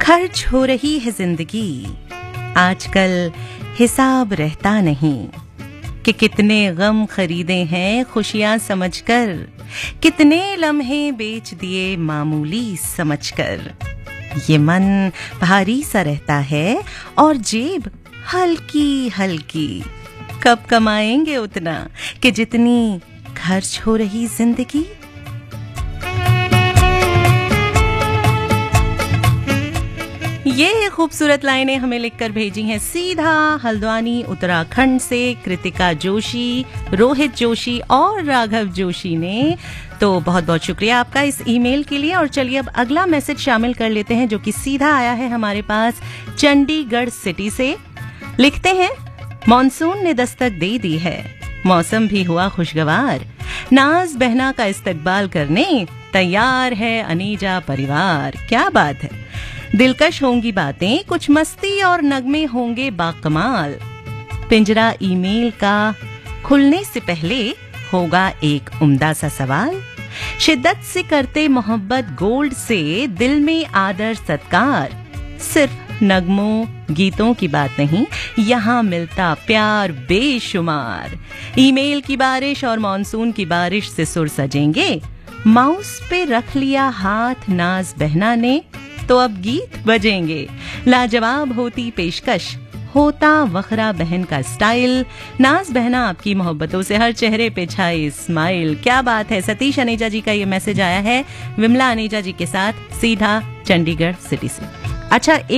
खर्च हो रही है जिंदगी, आजकल हिसाब रहता नहीं कि कितने गम खरीदे हैं खुशियां समझकर, कितने लम्हे बेच दिए मामूली समझकर। ये मन भारी सा रहता है और जेब हल्की हल्की, कब कमाएंगे उतना कि जितनी खर्च हो रही जिंदगी। ये खूबसूरत लाइनें हमें लिखकर भेजी हैं सीधा हल्द्वानी उत्तराखंड से कृतिका जोशी, रोहित जोशी और राघव जोशी ने। तो बहुत बहुत शुक्रिया आपका इस ईमेल के लिए। और चलिए अब अगला मैसेज शामिल कर लेते हैं जो कि सीधा आया है हमारे पास चंडीगढ़ सिटी से। लिखते हैं, मॉनसून ने दस्तक दे दी है, मौसम भी हुआ खुशगवार, नाज बहना का इस्तकबाल करने तैयार है अनीजा परिवार। क्या बात है, दिलकश होंगी बातें, कुछ मस्ती और नगमे होंगे बाकमाल। पिंजरा ईमेल का खुलने से पहले होगा एक उम्दा सा सवाल, शिद्दत से करते मोहब्बत गोल्ड से, दिल में आदर सत्कार, सिर्फ नगमों गीतों की बात नहीं, यहाँ मिलता प्यार बेशुमार। ईमेल की बारिश और मॉनसून की बारिश से सुर सजेंगे, माउस पे रख लिया हाथ नाज बहना ने, तो अब गीत बजेंगे। लाजवाब होती पेशकश, होता वखरा बहन का स्टाइल, नाज बहना आपकी मोहब्बतों से हर चेहरे पे छाए स्माइल। क्या बात है। सतीश अनेजा जी का ये मैसेज आया है विमला अनेजा जी के साथ सीधा चंडीगढ़ सिटी से। अच्छा,